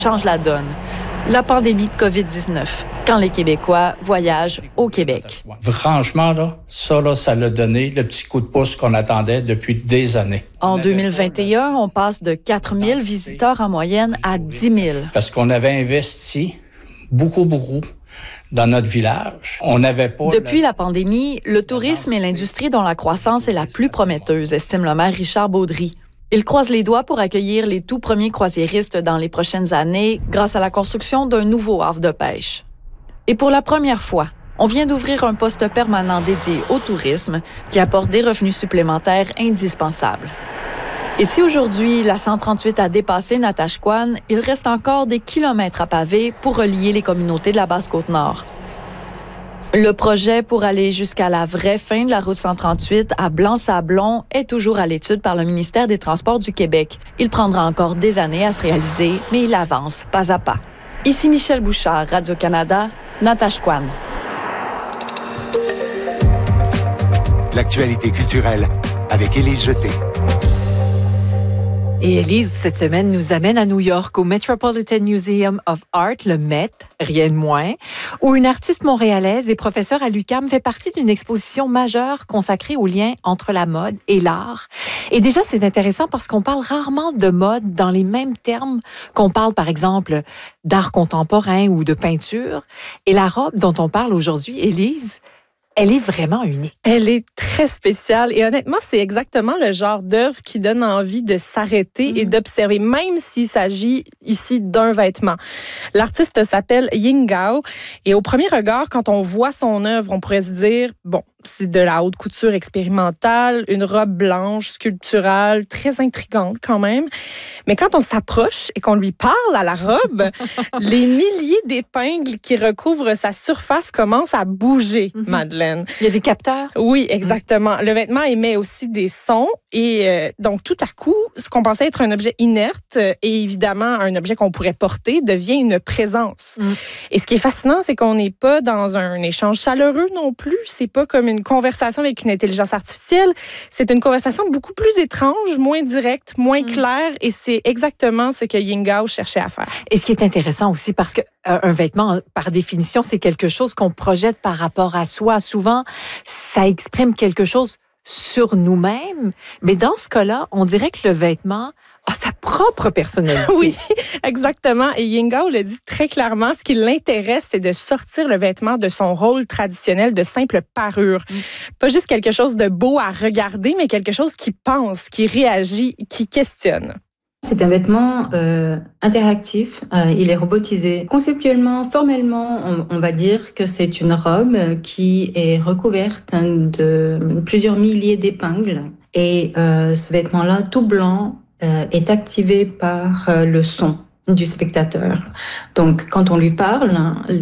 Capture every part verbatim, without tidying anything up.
change la donne. La pandémie de covid dix-neuf, quand les Québécois voyagent au Québec. Franchement, là, ça, là, ça l'a donné le petit coup de pouce qu'on attendait depuis des années. En deux mille vingt et un, on passe de quatre mille visiteurs en moyenne à dix mille. Parce qu'on avait investi beaucoup, beaucoup dans notre village. On n'avait pas... Depuis la... la pandémie, le tourisme est l'industrie dont la croissance est la plus prometteuse, estime le maire Richard Baudry. Il croise les doigts pour accueillir les tout premiers croisiéristes dans les prochaines années grâce à la construction d'un nouveau havre de pêche. Et pour la première fois, on vient d'ouvrir un poste permanent dédié au tourisme qui apporte des revenus supplémentaires indispensables. Et si aujourd'hui, la cent trente-huit a dépassé Natashquan, il reste encore des kilomètres à paver pour relier les communautés de la Basse-Côte-Nord. Le projet pour aller jusqu'à la vraie fin de la route cent trente-huit à Blanc-Sablon est toujours à l'étude par le ministère des Transports du Québec. Il prendra encore des années à se réaliser, mais il avance pas à pas. Ici Michel Bouchard, Radio-Canada, Natashquan. L'actualité culturelle avec Élise Jeté. Et Élise, cette semaine, nous amène à New York, au Metropolitan Museum of Art, le M E T, rien de moins, où une artiste montréalaise et professeure à l'U Q A M fait partie d'une exposition majeure consacrée au lien entre la mode et l'art. Et déjà, c'est intéressant parce qu'on parle rarement de mode dans les mêmes termes qu'on parle, par exemple, d'art contemporain ou de peinture. Et la robe dont on parle aujourd'hui, Élise, elle est vraiment unique. Elle est très spéciale et honnêtement, c'est exactement le genre d'œuvre qui donne envie de s'arrêter mmh. et d'observer, même s'il s'agit ici d'un vêtement. L'artiste s'appelle Ying Gao et au premier regard, quand on voit son œuvre, on pourrait se dire, bon, c'est de la haute couture expérimentale, une robe blanche, sculpturale, très intrigante quand même. Mais quand on s'approche et qu'on lui parle à la robe, les milliers d'épingles qui recouvrent sa surface commencent à bouger, mm-hmm. Madeleine. Il y a des capteurs? Oui, exactement. Mm. Le vêtement émet aussi des sons et euh, donc tout à coup, ce qu'on pensait être un objet inerte et évidemment un objet qu'on pourrait porter devient une présence. Mm. Et ce qui est fascinant, c'est qu'on n'est pas dans un échange chaleureux non plus. C'est pas comme une conversation avec une intelligence artificielle. C'est une conversation beaucoup plus étrange, moins directe, moins claire, et c'est exactement ce que Ying Gao cherchait à faire. Et ce qui est intéressant aussi, parce que euh, un vêtement, par définition, c'est quelque chose qu'on projette par rapport à soi. Souvent, ça exprime quelque chose sur nous-mêmes, mais dans ce cas-là, on dirait que le vêtement a sa propre personnalité. Oui, exactement. Et Ying Gao le dit très clairement, ce qui l'intéresse, c'est de sortir le vêtement de son rôle traditionnel de simple parure. Mm. Pas juste quelque chose de beau à regarder, mais quelque chose qui pense, qui réagit, qui questionne. C'est un vêtement euh, interactif, euh, il est robotisé. Conceptuellement, formellement, on, on va dire que c'est une robe qui est recouverte de plusieurs milliers d'épingles. Et euh, ce vêtement-là, tout blanc, euh, est activé par euh, le son du spectateur. Donc, quand on lui parle,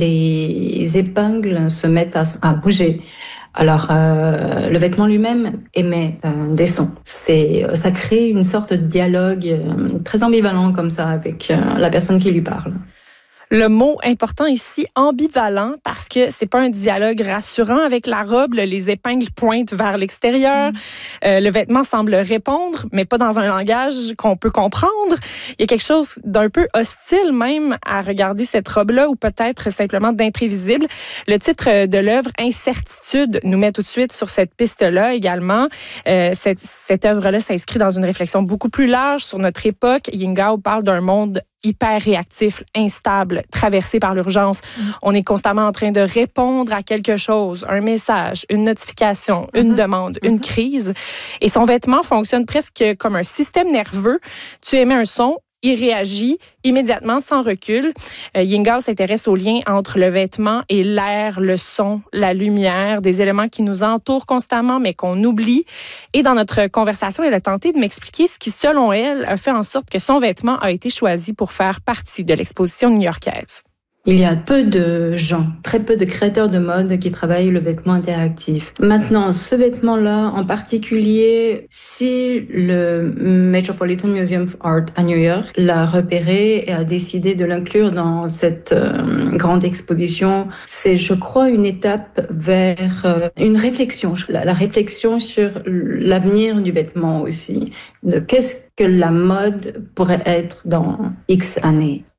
les épingles se mettent à, à bouger. Alors, euh, le vêtement lui-même émet euh, des sons. C'est, ça crée une sorte de dialogue euh, très ambivalent comme ça avec euh, la personne qui lui parle. Le mot important ici, ambivalent, parce que c'est pas un dialogue rassurant avec la robe. Les épingles pointent vers l'extérieur. Mmh. Euh, le vêtement semble répondre, mais pas dans un langage qu'on peut comprendre. Il y a quelque chose d'un peu hostile même à regarder cette robe-là, ou peut-être simplement d'imprévisible. Le titre de l'œuvre, Incertitude, nous met tout de suite sur cette piste-là également. Euh, cette, cette œuvre-là s'inscrit dans une réflexion beaucoup plus large sur notre époque. Ying Gao parle d'un monde hyper réactif, instable, traversé par l'urgence. Mm. On est constamment en train de répondre à quelque chose, un message, une notification, mm-hmm. une demande, mm-hmm. une crise. Et son vêtement fonctionne presque comme un système nerveux. Tu émets un son, il réagit immédiatement, sans recul. Euh, Ying Gao s'intéresse au lien entre le vêtement et l'air, le son, la lumière, des éléments qui nous entourent constamment, mais qu'on oublie. Et dans notre conversation, elle a tenté de m'expliquer ce qui, selon elle, a fait en sorte que son vêtement a été choisi pour faire partie de l'exposition new-yorkaise. Il y a peu de gens, très peu de créateurs de mode qui travaillent le vêtement interactif. Maintenant, ce vêtement-là, en particulier, si le Metropolitan Museum of Art à New York l'a repéré et a décidé de l'inclure dans cette euh, grande exposition, c'est, je crois, une étape vers euh, une réflexion, la, la réflexion sur l'avenir du vêtement aussi, de qu'est-ce que la mode pourrait être dans X années.